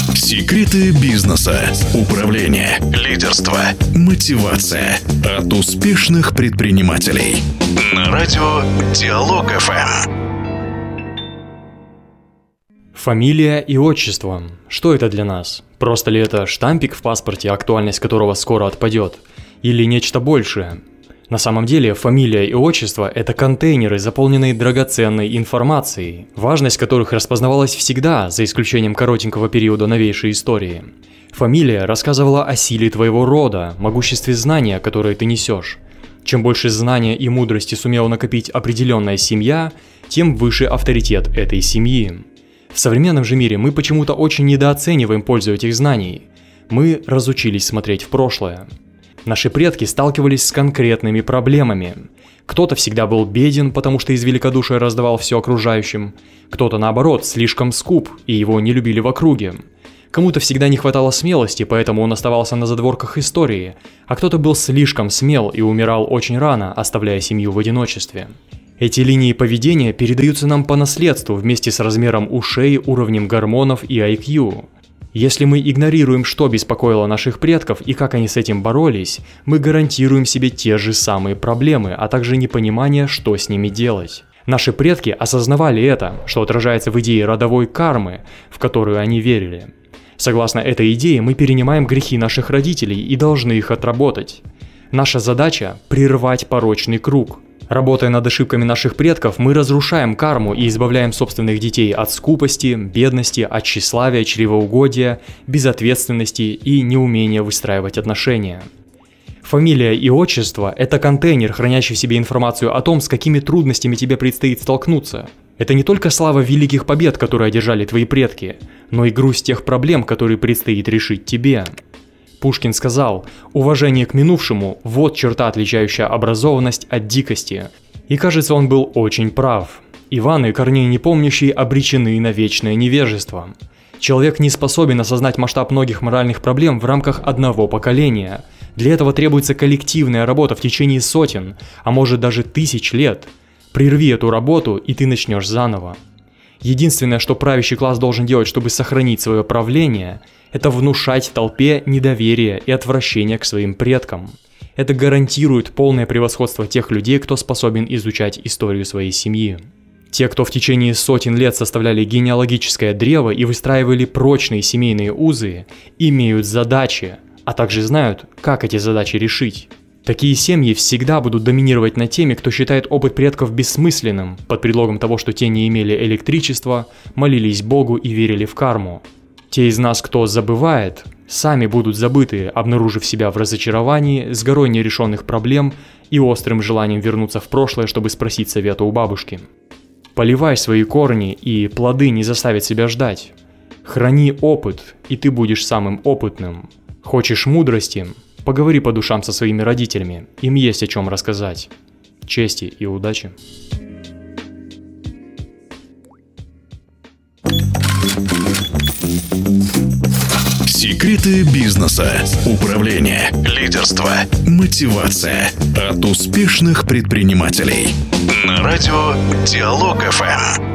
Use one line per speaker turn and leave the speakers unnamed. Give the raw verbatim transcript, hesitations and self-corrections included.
Секреты бизнеса, управления, лидерства, мотивация от успешных предпринимателей. На радио Диалог эф эм.
Фамилия и отчество. Что это для нас? Просто ли это штампик в паспорте, актуальность которого скоро отпадет? Или нечто большее? На самом деле, фамилия и отчество – это контейнеры, заполненные драгоценной информацией, важность которых распознавалась всегда, за исключением коротенького периода новейшей истории. Фамилия рассказывала о силе твоего рода, могуществе знания, которое ты несешь. Чем больше знания и мудрости сумела накопить определенная семья, тем выше авторитет этой семьи. В современном же мире мы почему-то очень недооцениваем пользу этих знаний. Мы разучились смотреть в прошлое. Наши предки сталкивались с конкретными проблемами. Кто-то всегда был беден, потому что из великодушия раздавал все окружающим. Кто-то, наоборот, слишком скуп, и его не любили в округе. Кому-то всегда не хватало смелости, поэтому он оставался на задворках истории, а кто-то был слишком смел и умирал очень рано, оставляя семью в одиночестве. Эти линии поведения передаются нам по наследству вместе с размером ушей, уровнем гормонов и ай кью. Если мы игнорируем, что беспокоило наших предков и как они с этим боролись, мы гарантируем себе те же самые проблемы, а также непонимание, что с ними делать. Наши предки осознавали это, что отражается в идее родовой кармы, в которую они верили. Согласно этой идее, мы перенимаем грехи наших родителей и должны их отработать. Наша задача – прервать порочный круг. Работая над ошибками наших предков, мы разрушаем карму и избавляем собственных детей от скупости, бедности, от тщеславия, чревоугодия, безответственности и неумения выстраивать отношения. Фамилия и отчество – это контейнер, хранящий в себе информацию о том, с какими трудностями тебе предстоит столкнуться. Это не только слава великих побед, которые одержали твои предки, но и груз тех проблем, которые предстоит решить тебе. Пушкин сказал: «Уважение к минувшему – вот черта, отличающая образованность от дикости». И кажется, он был очень прав. Иван и Корней непомнящие обречены на вечное невежество. Человек не способен осознать масштаб многих моральных проблем в рамках одного поколения. Для этого требуется коллективная работа в течение сотен, а может даже тысяч лет. Прерви эту работу, и ты начнешь заново. Единственное, что правящий класс должен делать, чтобы сохранить свое правление – это внушать толпе недоверие и отвращение к своим предкам. Это гарантирует полное превосходство тех людей, кто способен изучать историю своей семьи. Те, кто в течение сотен лет составляли генеалогическое древо и выстраивали прочные семейные узы, имеют задачи, а также знают, как эти задачи решить. Такие семьи всегда будут доминировать над теми, кто считает опыт предков бессмысленным, под предлогом того, что те не имели электричества, молились Богу и верили в карму. Те из нас, кто забывает, сами будут забыты, обнаружив себя в разочаровании, с горой нерешенных проблем и острым желанием вернуться в прошлое, чтобы спросить совета у бабушки. Поливай свои корни, и плоды не заставят себя ждать. Храни опыт, и ты будешь самым опытным. Хочешь мудрости? Поговори по душам со своими родителями, им есть о чем рассказать. Чести и удачи!
Секреты бизнеса, управления, лидерства, мотивация от успешных предпринимателей. На радио Диалог эф эм.